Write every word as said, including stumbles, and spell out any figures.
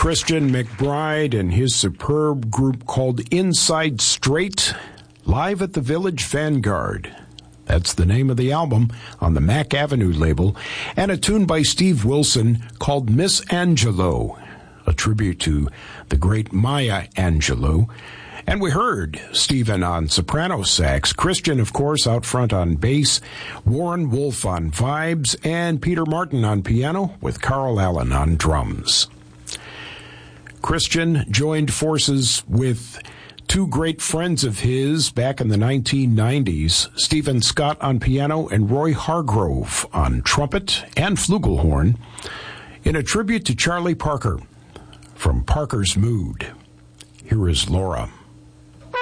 Christian McBride and his superb group called Inside Straight, live at the Village Vanguard. That's the name of the album on the Mac Avenue label, and a tune by Steve Wilson called Miss Angelo, a tribute to the great Maya Angelou. And we heard Stephen on soprano sax, Christian, of course, out front on bass, Warren Wolf on vibes, and Peter Martin on piano with Carl Allen on drums. Christian joined forces with two great friends of his back in the nineteen nineties, Stephen Scott on piano and Roy Hargrove on trumpet and flugelhorn, in a tribute to Charlie Parker from Parker's Mood. Here is Laura.